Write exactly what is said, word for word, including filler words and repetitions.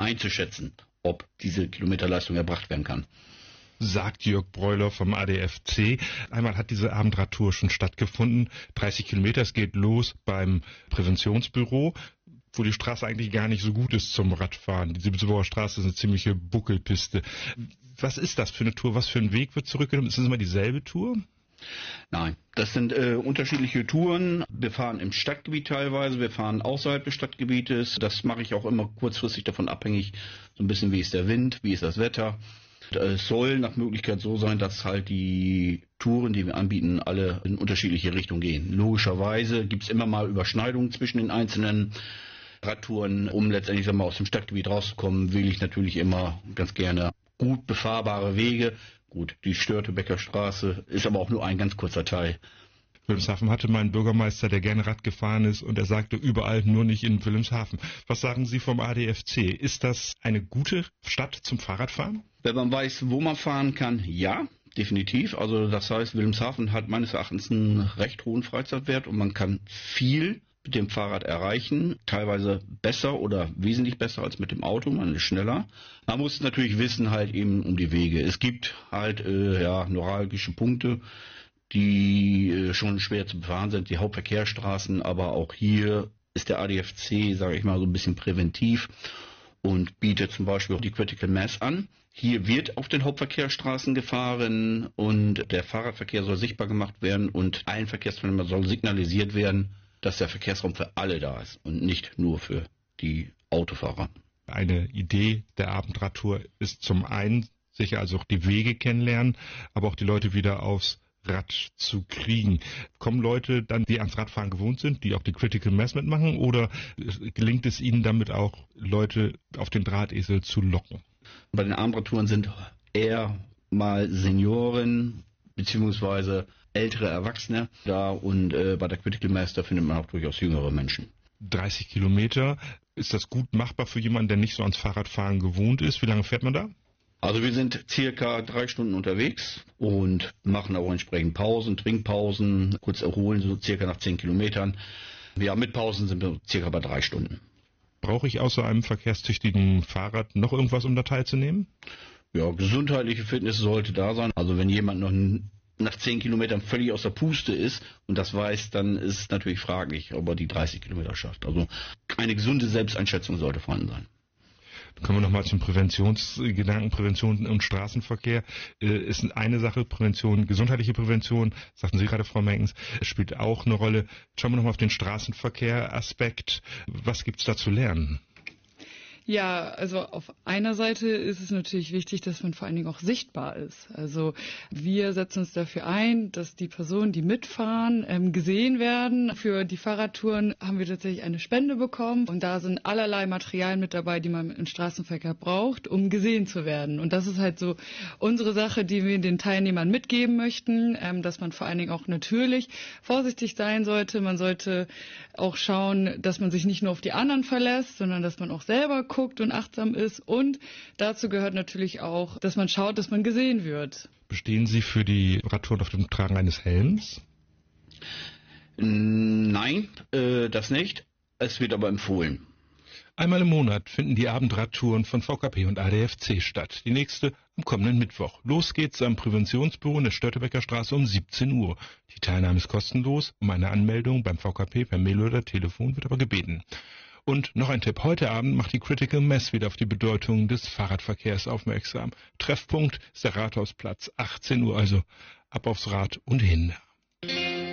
einzuschätzen, ob diese Kilometerleistung erbracht werden kann. Sagt Jörg Breuler vom A D F C. Einmal hat diese Abendradtour schon stattgefunden. dreißig Kilometer, es geht los beim Präventionsbüro, wo die Straße eigentlich gar nicht so gut ist zum Radfahren. Die Siebelshauer Straße ist eine ziemliche Buckelpiste. Was ist das für eine Tour? Was für ein Weg wird zurückgenommen? Ist das immer dieselbe Tour? Nein, das sind äh, unterschiedliche Touren. Wir fahren im Stadtgebiet teilweise, wir fahren außerhalb des Stadtgebietes. Das mache ich auch immer kurzfristig davon abhängig, so ein bisschen wie ist der Wind, wie ist das Wetter. Es soll nach Möglichkeit so sein, dass halt die Touren, die wir anbieten, alle in unterschiedliche Richtungen gehen. Logischerweise gibt es immer mal Überschneidungen zwischen den einzelnen Radtouren. Um letztendlich sagen wir, aus dem Stadtgebiet rauszukommen, wähle ich natürlich immer ganz gerne gut befahrbare Wege. Gut, die Störtebecker Straße ist aber auch nur ein ganz kurzer Teil. Wilhelmshaven hatte mal einen Bürgermeister, der gerne Rad gefahren ist, und er sagte überall, nur nicht in Wilhelmshaven. Was sagen Sie vom A D F C? Ist das eine gute Stadt zum Fahrradfahren? Wenn man weiß, wo man fahren kann, ja, definitiv. Also das heißt, Wilhelmshaven hat meines Erachtens einen recht hohen Freizeitwert und man kann viel mit dem Fahrrad erreichen, teilweise besser oder wesentlich besser als mit dem Auto, man ist schneller. Man muss natürlich wissen halt eben um die Wege. Es gibt halt äh, ja neuralgische Punkte, die äh, schon schwer zu befahren sind, die Hauptverkehrsstraßen, aber auch hier ist der A D F C, sage ich mal, so ein bisschen präventiv und bietet zum Beispiel auch die Critical Mass an. Hier wird auf den Hauptverkehrsstraßen gefahren und der Fahrradverkehr soll sichtbar gemacht werden und allen Verkehrsteilnehmern soll signalisiert werden, dass der Verkehrsraum für alle da ist und nicht nur für die Autofahrer. Eine Idee der Abendradtour ist zum einen sicher also auch die Wege kennenlernen, aber auch die Leute wieder aufs Rad zu kriegen. Kommen Leute dann, die ans Radfahren gewohnt sind, die auch die Critical Mass mitmachen, oder gelingt es ihnen damit auch, Leute auf den Drahtesel zu locken? Bei den Abendradtouren sind eher mal Senioren beziehungsweise ältere Erwachsene da und äh, bei der Critical Mass da findet man auch durchaus jüngere Menschen. dreißig Kilometer, ist das gut machbar für jemanden, der nicht so ans Fahrradfahren gewohnt ist? Wie lange fährt man da? Also wir sind circa drei Stunden unterwegs und machen auch entsprechend Pausen, Trinkpausen, kurz erholen, so circa nach zehn Kilometern. Ja, mit Pausen sind wir circa bei drei Stunden. Brauche ich außer einem verkehrstüchtigen Fahrrad noch irgendwas, um da teilzunehmen? Ja, gesundheitliche Fitness sollte da sein. Also wenn jemand noch nach zehn Kilometern völlig aus der Puste ist und das weiß, dann ist es natürlich fraglich, ob er die dreißig Kilometer schafft. Also eine gesunde Selbsteinschätzung sollte vorhanden sein. Kommen wir nochmal zum Präventionsgedanken. Prävention und Straßenverkehr äh, ist eine Sache. Prävention, gesundheitliche Prävention, sagten Sie gerade, Frau Menkens, spielt auch eine Rolle. Schauen wir nochmal auf den Straßenverkehr-Aspekt. Was gibt's da zu lernen? Ja, also auf einer Seite ist es natürlich wichtig, dass man vor allen Dingen auch sichtbar ist. Also wir setzen uns dafür ein, dass die Personen, die mitfahren, ähm, gesehen werden. Für die Fahrradtouren haben wir tatsächlich eine Spende bekommen und da sind allerlei Materialien mit dabei, die man im Straßenverkehr braucht, um gesehen zu werden. Und das ist halt so unsere Sache, die wir den Teilnehmern mitgeben möchten, ähm, dass man vor allen Dingen auch natürlich vorsichtig sein sollte. Man sollte auch schauen, dass man sich nicht nur auf die anderen verlässt, sondern dass man auch selber guckt und achtsam ist. Und dazu gehört natürlich auch, dass man schaut, dass man gesehen wird. Bestehen Sie für die Radtouren auf dem Tragen eines Helms? Nein, äh, das nicht. Es wird aber empfohlen. Einmal im Monat finden die Abendradtouren von V K P und A D F C statt. Die nächste am kommenden Mittwoch. Los geht's am Präventionsbüro in der Störtebecker Straße um siebzehn Uhr. Die Teilnahme ist kostenlos. Um eine Anmeldung beim V K P per Mail oder Telefon wird aber gebeten. Und noch ein Tipp. Heute Abend macht die Critical Mass wieder auf die Bedeutung des Fahrradverkehrs aufmerksam. Treffpunkt ist der Rathausplatz, achtzehn Uhr, also ab aufs Rad und hin.